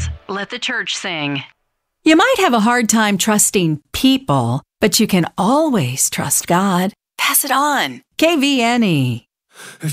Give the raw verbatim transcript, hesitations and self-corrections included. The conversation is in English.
is Let the Church Sing. You might have a hard time trusting people, but you can always trust God. Pass it on. K V N E.